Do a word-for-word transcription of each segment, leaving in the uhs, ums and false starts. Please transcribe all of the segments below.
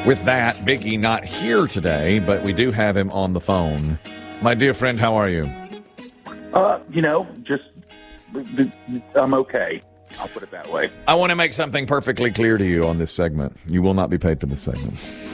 With that, Biggie not here today, but we do have him on the phone. My dear friend, how are you? Uh, you know, just, I'm okay. I'll put it that way. I want to make something perfectly clear to you on this segment. You will not be paid for this segment.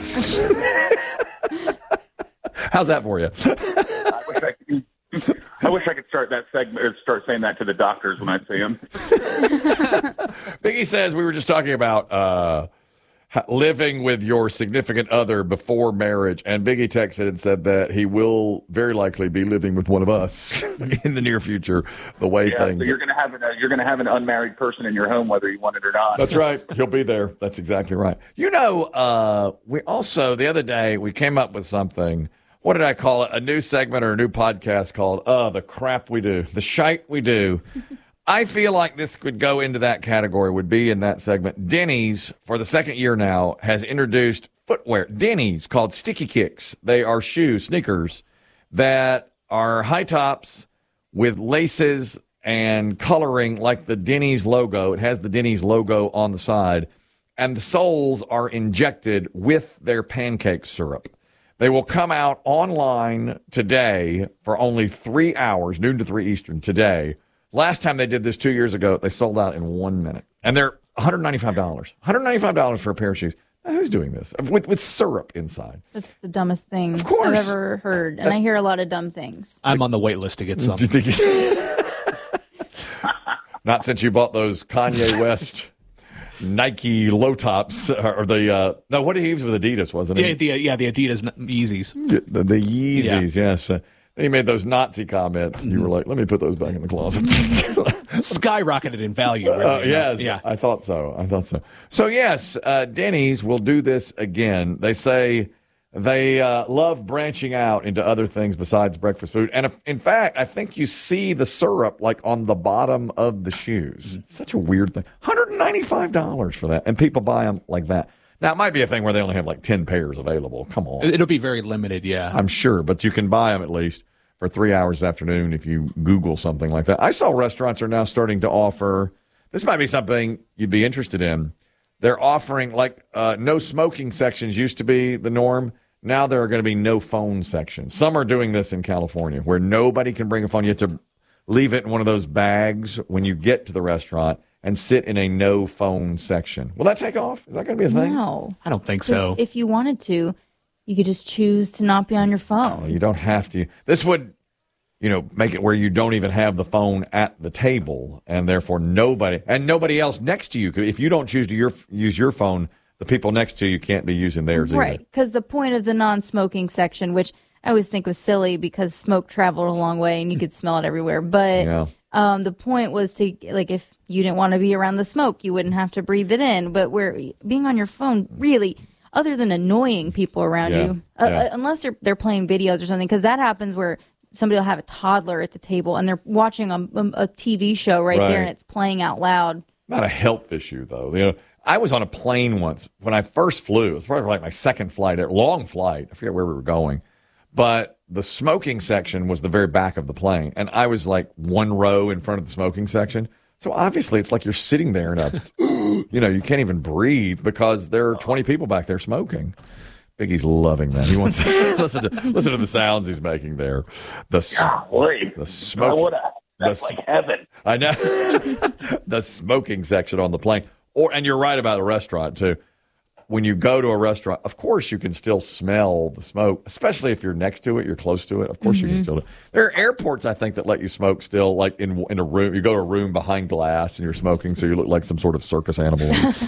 How's that for you? I wish I could, I wish I could start that segment or start saying that to the doctors when I see them. Biggie says we were just talking about uh, living with your significant other before marriage, and Biggie texted and said that he will very likely be living with one of us in the near future. The way yeah, things so you're going to have an, uh, you're going to have an unmarried person in your home whether you want it or not. That's right. He'll be there. That's exactly right. You know, uh, we also the other day we came up with something. What did I call it? A new segment or a new podcast called "Uh, the crap we do, the shite we do." I feel like this could go into that category, would be in that segment. Denny's, for the second year now, has introduced footwear. Denny's called Sticky Kicks. They are shoes, sneakers, that are high tops with laces and coloring like the Denny's logo. It has the Denny's logo on the side. And the soles are injected with their pancake syrup. They will come out online today for only three hours, noon to three Eastern today. Last time they did this two years ago, they sold out in one minute. And they're one hundred ninety-five dollars. one hundred ninety-five dollars for a pair of shoes. Now, who's doing this? With, with syrup inside. That's the dumbest thing of course. I've ever heard. And that, I hear a lot of dumb things. I'm on the wait list to get some. Not since you bought those Kanye West Nike low tops. Or the, uh, no, what did he use with Adidas, wasn't he? Yeah, the, yeah, the Adidas Yeezys. The, the Yeezys, yeah. yes. Uh, Then he made those Nazi comments, and you were like, let me put those back in the closet. Skyrocketed in value. Really, uh, yes, yeah. I thought so. I thought so. So, yes, uh, Denny's will do this again. They say they uh, love branching out into other things besides breakfast food. And if, in fact, I think you see the syrup like on the bottom of the shoes. It's such a weird thing. one hundred ninety-five dollars for that, and people buy them like that. Now, it might be a thing where they only have like ten pairs available. Come on. It'll be very limited, yeah. I'm sure, but you can buy them at least for three hours this afternoon if you Google something like that. I saw restaurants are now starting to offer, this might be something you'd be interested in. They're offering, like, uh, no smoking sections used to be the norm. Now there are going to be no phone sections. Some are doing this in California where nobody can bring a phone. You have to leave it in one of those bags when you get to the restaurant and sit in a no phone section. Will that take off? Is that going to be a thing? No. I don't think so. If you wanted to, you could just choose to not be on your phone. Oh, you don't have to. This would, you know, make it where you don't even have the phone at the table, and therefore nobody, and nobody else next to you. If you don't choose to your, use your phone, the people next to you can't be using theirs either. Right, because the point of the non-smoking section, which I always think was silly because smoke traveled a long way and you could smell it everywhere, but... Yeah. Um, the point was to, like, if you didn't want to be around the smoke, you wouldn't have to breathe it in. But where being on your phone, really, other than annoying people around Yeah, you, uh, yeah. uh, unless they're they're playing videos or something, because that happens where somebody will have a toddler at the table and they're watching a, a T V show right, Right. there and it's playing out loud. Not a health issue, though. You know, I was on a plane once when I first flew. It was probably like my second flight, a long flight. I forget where we were going. But the smoking section was the very back of the plane. And I was like one row in front of the smoking section. So obviously it's like you're sitting there and, a, you know, you can't even breathe because there are twenty people back there smoking. Biggie's loving that. He wants to listen to listen to the sounds he's making there. The, Golly. the smoke. What a, that's the, like heaven. I know. The smoking section on the plane. Or and you're right about a restaurant, too. When you go to a restaurant, of course you can still smell the smoke, especially if you're next to it, you're close to it. Of course mm-hmm. you can still do it. There are airports, I think, that let you smoke still, like in in a room. You go to a room behind glass and you're smoking, so you look like some sort of circus animal,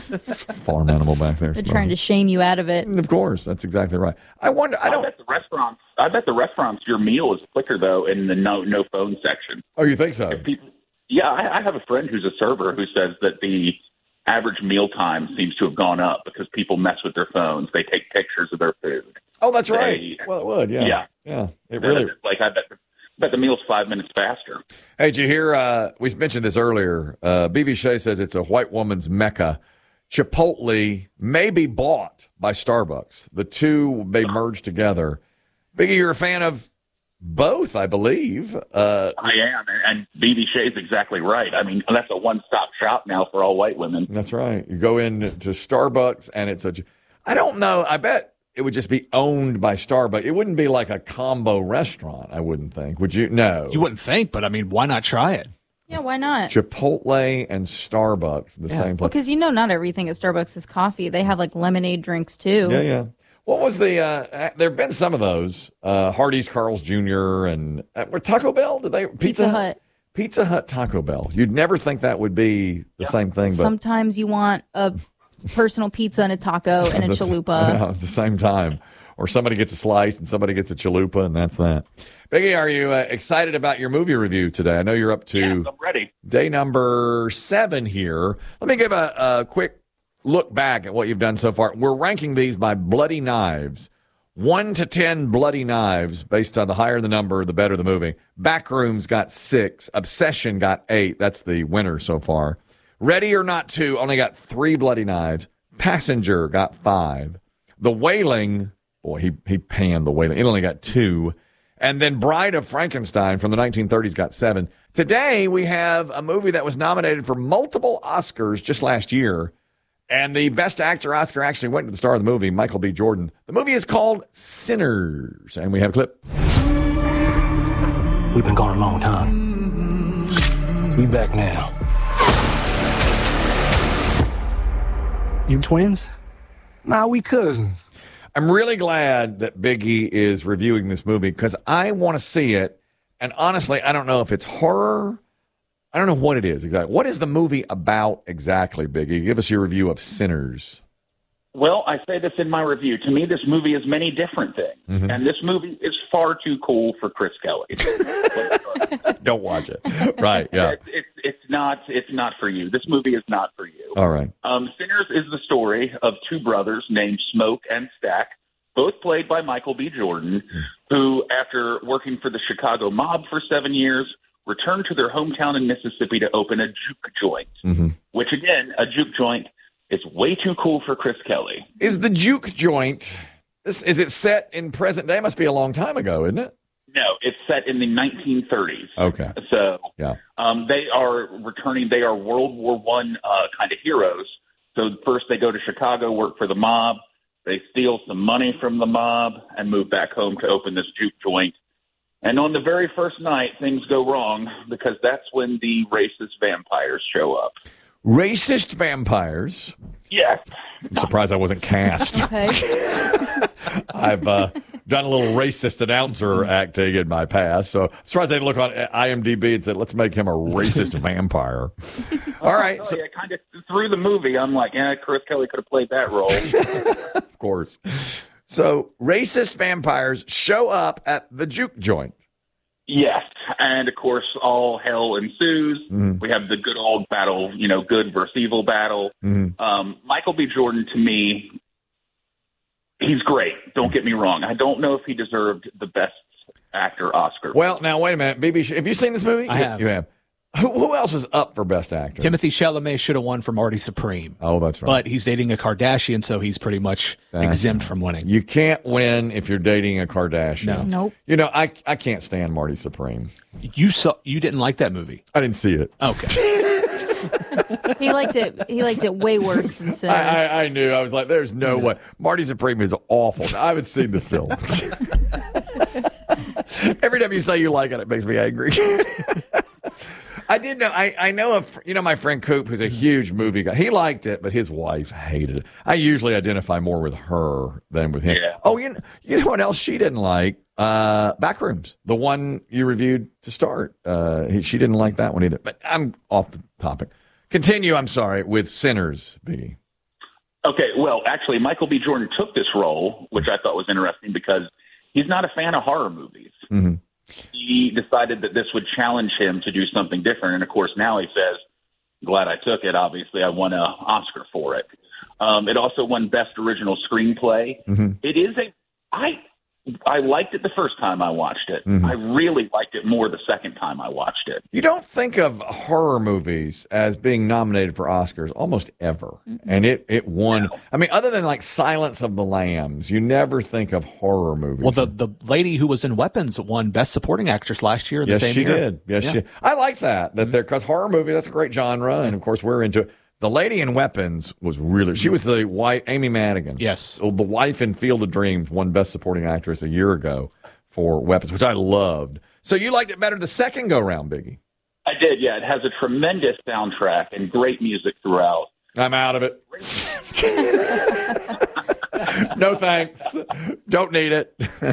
farm animal back there. They're smoking. trying to shame you out of it. Of course, that's exactly right. I wonder. I I don't. bet the restaurants. I bet the restaurants. Your meal is quicker though in the no no phone section. Oh, you think so? If people, yeah, I, I have a friend who's a server who says that the average meal time seems to have gone up because people mess with their phones. They take pictures of their food. Oh, that's they, right. Well, it would. Yeah. Yeah. Yeah. It really. Like I bet. Bet the meal's five minutes faster. Hey, did you hear? Uh, we mentioned this earlier. Uh, B B Shea says it's a white woman's mecca. Chipotle may be bought by Starbucks. The two may merge together. Biggie, you're a fan of both, I believe. Uh, I am, and B B Shea's exactly right. I mean, that's a one-stop shop now for all white women. That's right. You go in to Starbucks, and it's a. I don't know. I bet it would just be owned by Starbucks. It wouldn't be like a combo restaurant, I wouldn't think. Would you? No. You wouldn't think, but I mean, why not try it? Yeah, why not? Chipotle and Starbucks, the Yeah. same Well, place. because you know not everything at Starbucks is coffee. They have like lemonade drinks too. Yeah, yeah. What was the, uh, there have been some of those, uh, Hardee's, Carl's Junior, and uh, were Taco Bell? Did they? Pizza, Pizza Hut. Pizza Hut, Taco Bell. You'd never think that would be the same thing, but Sometimes you want a personal pizza and a taco and a the- chalupa. yeah, at the same time. Or somebody gets a slice and somebody gets a chalupa, and that's that. Biggie, are you uh, excited about your movie review today? I know you're up to Yes, I'm ready. day number seven here. Let me give a, a quick look back at what you've done so far. We're ranking these by bloody knives. One to ten bloody knives, based on the higher the number, the better the movie. Backrooms got six. Obsession got eight. That's the winner so far. Ready or Not To only got three bloody knives. Passenger got five. The Wailing, boy, he, he panned The Wailing. It only got two. And then Bride of Frankenstein from the nineteen thirties got seven. Today, we have a movie that was nominated for multiple Oscars just last year. And the Best Actor Oscar actually went to the star of the movie, Michael B. Jordan. The movie is called Sinners. And we have a clip. We've been gone a long time. We back now. You twins? Nah, we cousins. I'm really glad that Biggie is reviewing this movie because I want to see it. And honestly, I don't know if it's horror. I don't know what it is exactly. What is the movie about exactly, Biggie? Give us your review of Sinners. Well, I say this in my review. To me, this movie is many different things. Mm-hmm. And this movie is far too cool for Chris Kelly. Don't watch it. Right, yeah. It's, it's, it's not it's not for you. This movie is not for you. All right. Um, Sinners is the story of two brothers named Smoke and Stack, both played by Michael B. Jordan, who, after working for the Chicago mob for seven years, returned to their hometown in Mississippi to open a juke joint, Mm-hmm. which, again, a juke joint is way too cool for Chris Kelly. Is the juke joint, this, is it set in present day? It must be a long time ago, isn't it? No, it's set in the nineteen thirties. Okay. So Yeah. um, they are returning. They are World War One uh, kind of heroes. So first they go to Chicago, work for the mob. They steal some money from the mob and move back home to open this juke joint. And on the very first night, things go wrong because that's when the racist vampires show up. Racist vampires. Yes. I'm surprised I wasn't cast. Okay. I've uh, done a little racist announcer acting in my past, so I'm surprised they didn't look on IMDb and said, let's make him a racist vampire. All right. So, So, yeah, kind of through the movie, I'm like, yeah, Chris Kelly could have played that role. of course. So racist vampires show up at the juke joint. Yes, and of course, all hell ensues. Mm-hmm. We have the good old battle, you know, good versus evil battle. Mm-hmm. Um, Michael B. Jordan, to me, he's great. Don't get me wrong. I don't know if he deserved the Best Actor Oscar. Well, now, wait a minute. B B, have you seen this movie? I You- have. You have. Who, who else was up for Best Actor? Timothy Chalamet should have won for Marty Supreme. Oh, that's right. But he's dating a Kardashian, so he's pretty much That's exempt from winning. You can't win if you're dating a Kardashian. No. Nope. You know, I I can't stand Marty Supreme. You saw you didn't like that movie. I didn't see it. Okay. He liked it. He liked it way worse than Sinners. I, I, I knew. I was like, there's no way. Marty Supreme is awful. I haven't seen the film. Every time you say you like it, it makes me angry. I did know. I, I know. A, fr- you know, my friend Coop, who's a huge movie guy. He liked it, but his wife hated it. I usually identify more with her than with him. Yeah. Oh, you know, you know what else she didn't like? Uh, Backrooms, the one you reviewed to start. Uh, he, she didn't like that one either. But I'm off the topic. Continue. I'm sorry with Sinners, Biggie. Okay, well, actually, Michael B. Jordan took this role, which I thought was interesting because he's not a fan of horror movies. Mm-hmm. He decided that this would challenge him to do something different. And, of course, now he says, glad I took it. Obviously, I won an Oscar for it. Um, it also won Best Original Screenplay. Mm-hmm. It is a – I I liked it the first time I watched it. Mm-hmm. I really liked it more the second time I watched it. You don't think of horror movies as being nominated for Oscars almost ever. Mm-hmm. And it, it won. No. I mean, other than like Silence of the Lambs, you never think of horror movies. Well, the the lady who was in Weapons won Best Supporting Actress last year. The yes, same she year. did. Yes, Yeah. she. I like that. That they're because horror movie that's a great genre, and of course we're into it. The lady in Weapons was really, she was the wife, Amy Madigan. Yes. The wife in Field of Dreams, won Best Supporting Actress a year ago for Weapons, which I loved. So you liked it better the second go round, Biggie? I did, yeah. It has a tremendous soundtrack and great music throughout. I'm out of it. No thanks. Don't need it.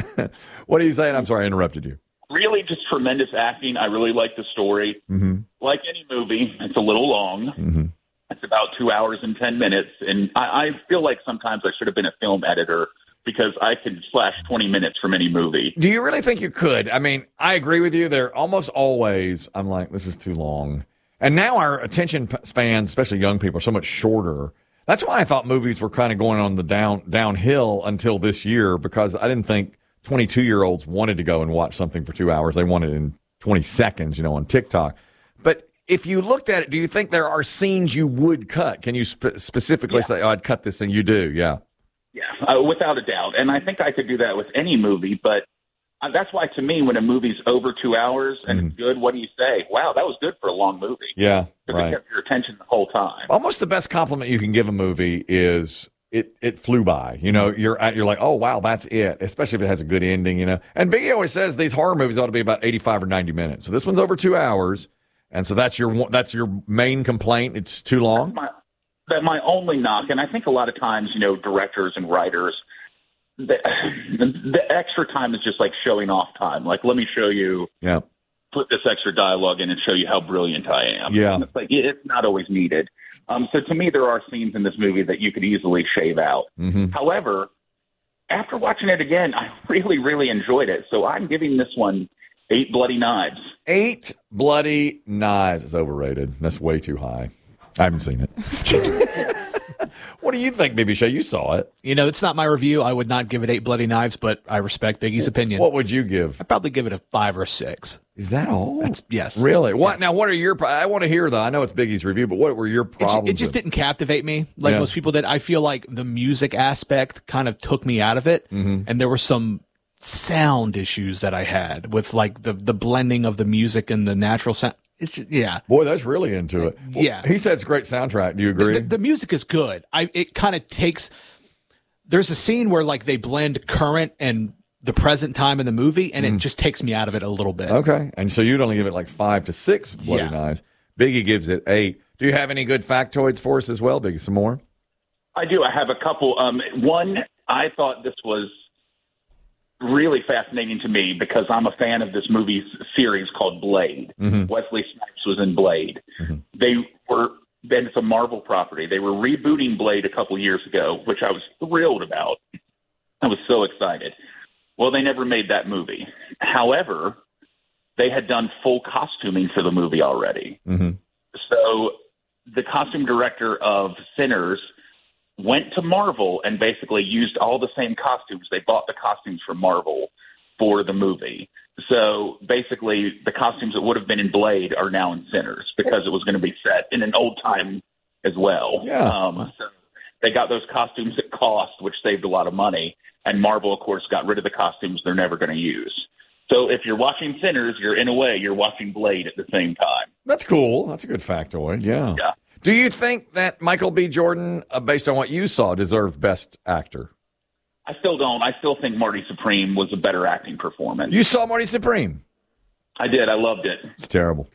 What are you saying? I'm sorry, I interrupted you. Really just tremendous acting. I really like the story. Mm-hmm. Like any movie, it's a little long. Mm-hmm. It's about two hours and ten minutes. And I, I feel like sometimes I should have been a film editor because I could slash twenty minutes from any movie. Do you really think you could? I mean, I agree with you. They're almost always, I'm like, this is too long. And now our attention spans, especially young people, are so much shorter. That's why I thought movies were kind of going on the down downhill until this year, because I didn't think twenty-two-year-olds wanted to go and watch something for two hours. They wanted it in twenty seconds, you know, on TikTok. But if you looked at it, do you think there are scenes you would cut? Can you spe- specifically Yeah. say, oh, I'd cut this, and you do? Yeah. Yeah, uh, without a doubt. And I think I could do that with any movie, but uh, that's why, to me, when a movie's over two hours and Mm-hmm. it's good, what do you say? Wow, that was good for a long movie. Yeah, Because right. it kept your attention the whole time. Almost the best compliment you can give a movie is it it flew by. You know, you're at, you're like, oh wow, that's it. Especially if it has a good ending. You know, and Biggie always says these horror movies ought to be about eighty-five or ninety minutes. So this one's over two hours, and so that's your one- that's your main complaint. It's too long. My, that my only knock, and I think a lot of times, you know, directors and writers, the, the extra time is just like showing off time. Like, let me show you, Yeah, put this extra dialogue in and show you how brilliant I am. Yeah. And it's like, it's not always needed. Um, so to me, there are scenes in this movie that you could easily shave out. Mm-hmm. However, after watching it again, I really, really enjoyed it. So I'm giving this one eight bloody knives. Eight bloody knives is overrated. That's way too high. I haven't seen it. What do you think, B B Shay? You saw it. You know, it's not my review. I would not give it eight bloody knives, but I respect Biggie's opinion. What would you give? I'd probably give it a five or a six. Is that all? That's yes. Really? What Yes. now? What are your? pro- I want to hear though. I know it's Biggie's review, but what were your It, ju- problems? it just with- didn't captivate me like Yeah. most people did. I feel like the music aspect kind of took me out of it, Mm-hmm. and there were some sound issues that I had with like the the blending of the music and the natural sound. It's just, yeah. Boy, that's really into it. Yeah. He said it's a great soundtrack. Do you agree? The, the music is good. I it kind of takes. There's a scene where like they blend current and the present time in the movie, and it just takes me out of it a little bit. Okay. And so you'd only give it like five to six bloody Yeah. knives. Biggie gives it eight. Do you have any good factoids for us as well, Biggie? Some more? I do. I have a couple. Um, one, I thought this was really fascinating to me because I'm a fan of this movie s- series called Blade. Mm-hmm. Wesley Snipes was in Blade. They were, then it's a Marvel property. They were rebooting Blade a couple years ago, which I was thrilled about. I was so excited. Well, they never made that movie. However, they had done full costuming for the movie already. Mm-hmm. So the costume director of Sinners went to Marvel and basically used all the same costumes. They bought the costumes from Marvel for the movie. So basically the costumes that would have been in Blade are now in Sinners because it was going to be set in an old time as well. Yeah. Um, so they got those costumes at cost, which saved a lot of money. And Marvel, of course, got rid of the costumes they're never going to use. So if you're watching Sinners, you're in a way, you're watching Blade at the same time. That's cool. That's a good factoid. Yeah. Yeah. Do you think that Michael B. Jordan, uh, based on what you saw, deserved Best Actor? I still don't. I still think Marty Supreme was a better acting performance. You saw Marty Supreme. I did. I loved it. It's terrible.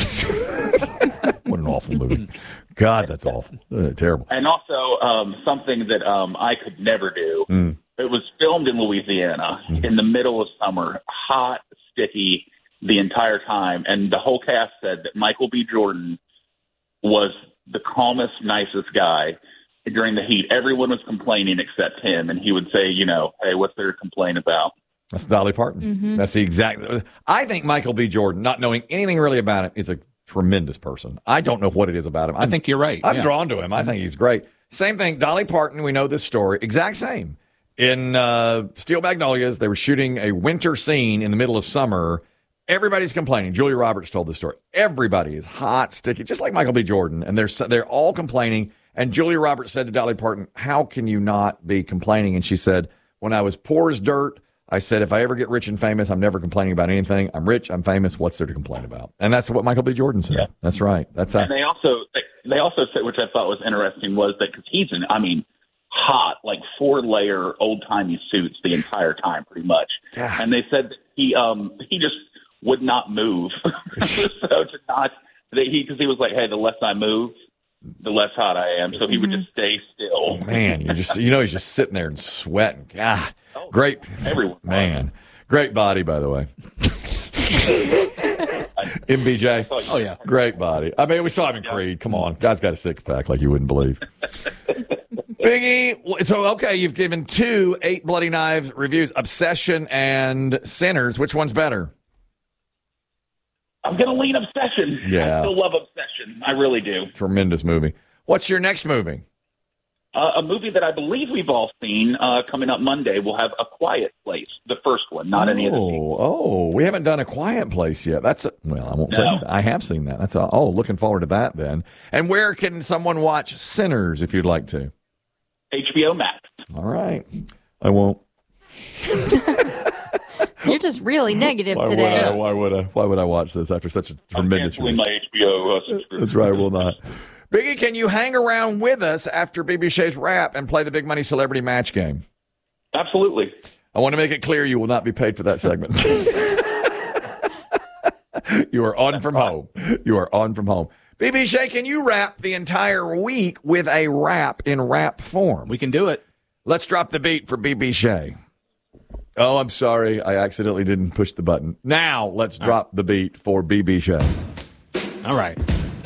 What an awful movie. God, that's awful. Uh, terrible. And also um, something that um, I could never do. Mm. It was filmed in Louisiana in the middle of summer, hot, sticky the entire time. And the whole cast said that Michael B. Jordan was the calmest, nicest guy during the heat. Everyone was complaining except him. And he would say, you know, hey, what's there to complain about? That's Dolly Parton. That's the exact. I think Michael B. Jordan, not knowing anything really about him, is a tremendous person. I don't know what it is about him. I think you're right. I'm yeah. drawn to him. I think he's great. Same thing. Dolly Parton. We know this story. Exact same. In uh, Steel Magnolias, they were shooting a winter scene in the middle of summer. Everybody's complaining. Julia Roberts told the story. Everybody is hot, sticky, just like Michael B. Jordan, and they're they're all complaining. And Julia Roberts said to Dolly Parton, "How can you not be complaining?" And she said, "When I was poor as dirt, I said, if I ever get rich and famous, I'm never complaining about anything. I'm rich, I'm famous. What's there to complain about?" And that's what Michael B. Jordan said. Yeah. That's right. That's how. And they also they, they also said, which I thought was interesting, was that because he's in, I mean, hot, like four layer old timey suits the entire time, pretty much. Yeah. And they said that he um he just would not move. So to not that he because he was like, hey, the less I move, the less hot I am. So he would just stay still. Man, you just you know he's just sitting there and sweating. God, Oh, great, everyone. man, great body by the way. M B J. Oh, yeah. Great body. I mean, we saw him in Creed. Come on. Guy's got a six pack like you wouldn't believe. Biggie. So, okay, you've given two Eight Bloody Knives reviews, Obsession and Sinners. Which one's better? I'm going to lean Obsession. Yeah. I still love Obsession. I really do. Tremendous movie. What's your next movie? Uh, a movie that I believe we've all seen uh, coming up Monday will have A Quiet Place, the first one, not oh, any of the sequels. Oh, we haven't done A Quiet Place yet. That's a, well, I won't No. say that. I have seen that. That's a, oh, looking forward to that then. And where can someone watch Sinners if you'd like to? H B O Max. All right. I won't. You're just really negative Why would, today. I, why would I? Why would I watch this after such a I'm tremendous canceling review? my H B O uh, subscription. That's right. We'll not. Biggie, can you hang around with us after B B Shay's rap and play the Big Money Celebrity Match game? Absolutely. I want to make it clear you will not be paid for that segment. You are on from home. You are on from home. B B Shay, can you rap the entire week with a rap in rap form? We can do it. Let's drop the beat for B B Shay. Oh, I'm sorry. I accidentally didn't push the button. Now let's drop the beat for B B Shay. All right.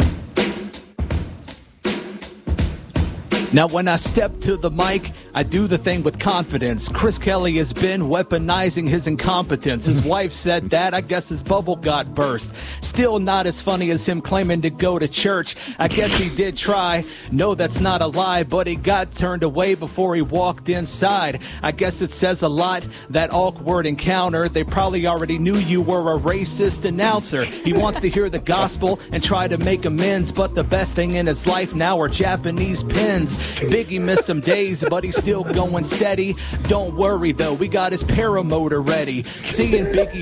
Now, when I step to the mic, I do the thing with confidence. Chris Kelly has been weaponizing his incompetence. His wife said that. I guess his bubble got burst. Still not as funny as him claiming to go to church. I guess he did try. No, that's not a lie, but he got turned away before he walked inside. I guess it says a lot, that awkward encounter. They probably already knew you were a racist announcer. He wants to hear the gospel and try to make amends, but the best thing in his life now are Japanese pins. Biggie missed some days, but he's still going steady. Don't worry, though, we got his paramotor ready. Seeing Biggie